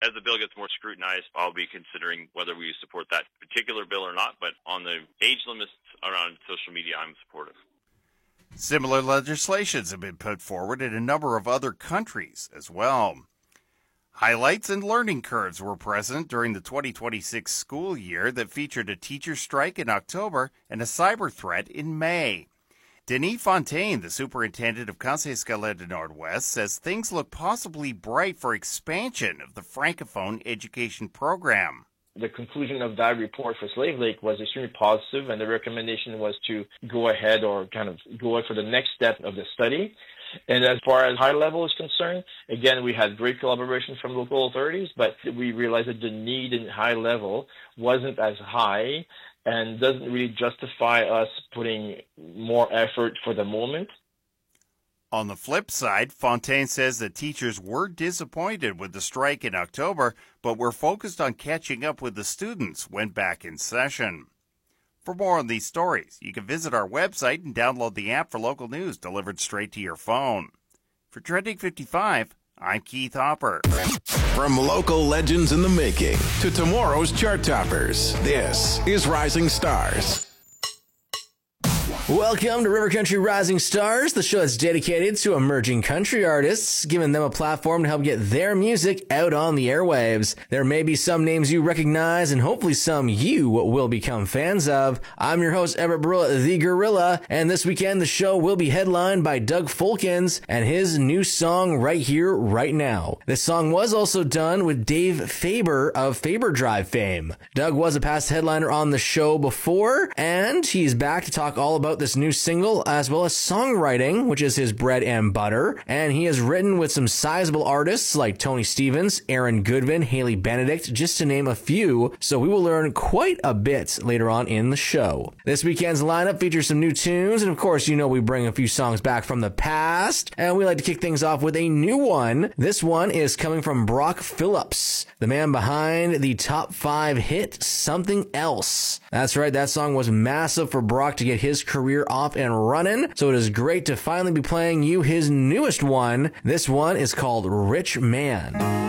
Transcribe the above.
as the bill gets more scrutinized, I'll be considering whether we support that particular bill or not. But on the age limits around social media, I'm supportive. Similar legislations have been put forward in a number of other countries as well. Highlights and learning curves were present during the 2026 school year that featured a teacher strike in October and a cyber threat in May. Denis Fontaine, the superintendent of Conseil Scolaire du Nord-Ouest, says things look possibly bright for expansion of the Francophone education program. The conclusion of that report for Slave Lake was extremely positive, and the recommendation was to go ahead or kind of go for the next step of the study. And as far as high level is concerned, again, we had great collaboration from local authorities, but we realized that the need in high level wasn't as high and doesn't really justify us putting more effort for the moment. On the flip side, Fontaine says that teachers were disappointed with the strike in October, but were focused on catching up with the students when back in session. For more on these stories, you can visit our website and download the app for local news delivered straight to your phone. For Trending 55, I'm Keith Hopper. From local legends in the making to tomorrow's chart toppers, this is Rising Stars. Welcome to River Country Rising Stars, the show that's dedicated to emerging country artists, giving them a platform to help get their music out on the airwaves. There may be some names you recognize and hopefully some you will become fans of. I'm your host, Everett Barilla, the Gorilla, and this weekend the show will be headlined by Doug Fulkins and his new song Right Here, Right Now. This song was also done with Dave Faber of Faber Drive fame. Doug was a past headliner on the show before, and he's back to talk all about this new single as well as songwriting, which is his bread and butter, and he has written with some sizable artists like Tony Stevens, Aaron Goodwin, Haley Benedict, just to name a few, so we will learn quite a bit later on in the show. This weekend's lineup features some new tunes, and of course, you know we bring a few songs back from the past, and we like to kick things off with a new one. This one is coming from Brock Phillips, the man behind the top 5 hit Something Else. That's right, that song was massive for Brock to get his career off and running, so it is great to finally be playing you his newest one. This one is called Rich Man.